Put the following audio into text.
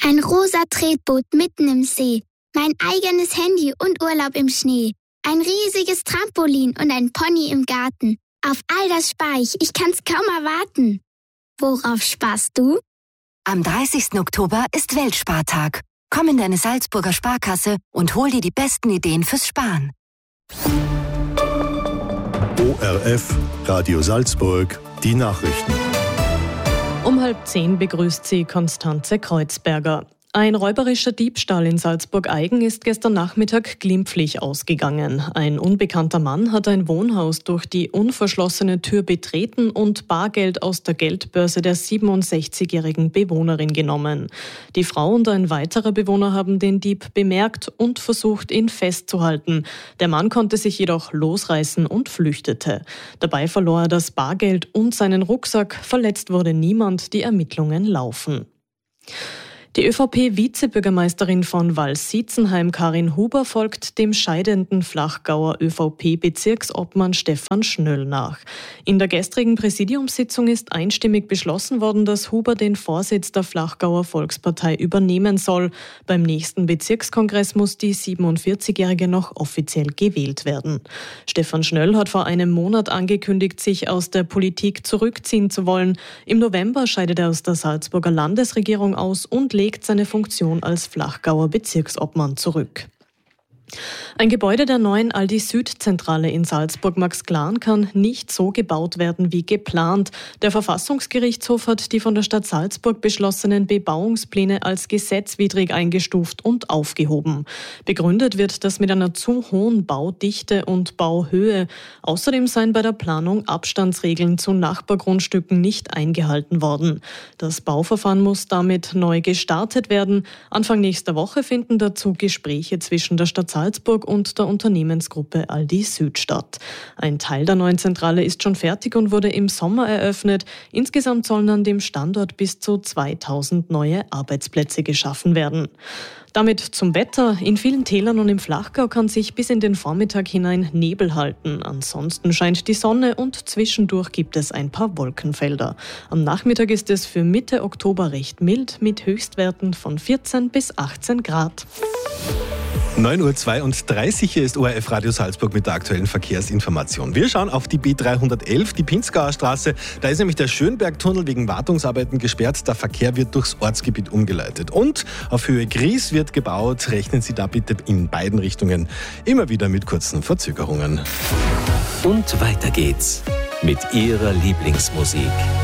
Ein rosa Tretboot mitten im See, mein eigenes Handy und Urlaub im Schnee, ein riesiges Trampolin und ein Pony im Garten. Auf all das spar ich kann's kaum erwarten. Worauf sparst du? Am 30. Oktober ist Weltspartag. Komm in deine Salzburger Sparkasse und hol dir die besten Ideen fürs Sparen. ORF, Radio Salzburg, die Nachrichten. Um 9:30 begrüßt sie Konstanze Kreuzberger. Ein räuberischer Diebstahl in Salzburg-Eigen ist gestern Nachmittag glimpflich ausgegangen. Ein unbekannter Mann hat ein Wohnhaus durch die unverschlossene Tür betreten und Bargeld aus der Geldbörse der 67-jährigen Bewohnerin genommen. Die Frau und ein weiterer Bewohner haben den Dieb bemerkt und versucht, ihn festzuhalten. Der Mann konnte sich jedoch losreißen und flüchtete. Dabei verlor er das Bargeld und seinen Rucksack. Verletzt wurde niemand. Die Ermittlungen laufen. Die ÖVP-Vizebürgermeisterin von Vals-Sietzenheim, Karin Huber, folgt dem scheidenden Flachgauer ÖVP-Bezirksobmann Stefan Schnöll nach. In der gestrigen Präsidiumssitzung ist einstimmig beschlossen worden, dass Huber den Vorsitz der Flachgauer Volkspartei übernehmen soll. Beim nächsten Bezirkskongress muss die 47-Jährige noch offiziell gewählt werden. Stefan Schnöll hat vor einem Monat angekündigt, sich aus der Politik zurückziehen zu wollen. Im November scheidet er aus der Salzburger Landesregierung aus und legt seine Funktion als Flachgauer Bezirksobmann zurück. Ein Gebäude der neuen Aldi Süd-Zentrale in Salzburg-Max-Glan kann nicht so gebaut werden wie geplant. Der Verfassungsgerichtshof hat die von der Stadt Salzburg beschlossenen Bebauungspläne als gesetzwidrig eingestuft und aufgehoben. Begründet wird das mit einer zu hohen Baudichte und Bauhöhe. Außerdem seien bei der Planung Abstandsregeln zu Nachbargrundstücken nicht eingehalten worden. Das Bauverfahren muss damit neu gestartet werden. Anfang nächster Woche finden dazu Gespräche zwischen der Stadt Salzburg und der Unternehmensgruppe Aldi Süd statt. Ein Teil der neuen Zentrale ist schon fertig und wurde im Sommer eröffnet. Insgesamt sollen an dem Standort bis zu 2000 neue Arbeitsplätze geschaffen werden. Damit zum Wetter. In vielen Tälern und im Flachgau kann sich bis in den Vormittag hinein Nebel halten. Ansonsten scheint die Sonne und zwischendurch gibt es ein paar Wolkenfelder. Am Nachmittag ist es für Mitte Oktober recht mild mit Höchstwerten von 14 bis 18 Grad. 9:32 Uhr, hier ist ORF Radio Salzburg mit der aktuellen Verkehrsinformation. Wir schauen auf die B311, die Pinzgauer Straße. Da ist nämlich der Schönbergtunnel wegen Wartungsarbeiten gesperrt. Der Verkehr wird durchs Ortsgebiet umgeleitet. Und auf Höhe Gries wird gebaut. Rechnen Sie da bitte in beiden Richtungen immer wieder mit kurzen Verzögerungen. Und weiter geht's mit Ihrer Lieblingsmusik.